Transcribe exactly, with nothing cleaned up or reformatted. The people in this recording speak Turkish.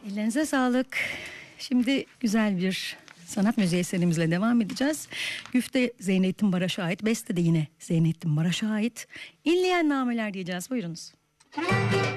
Ellerinize sağlık. Şimdi güzel bir sanat müziği eserimizle devam edeceğiz. Güfte Zeynettin Baraş'a ait, beste de yine Zeynettin Baraş'a ait. İnleyen nameler diyeceğiz. Buyurunuz.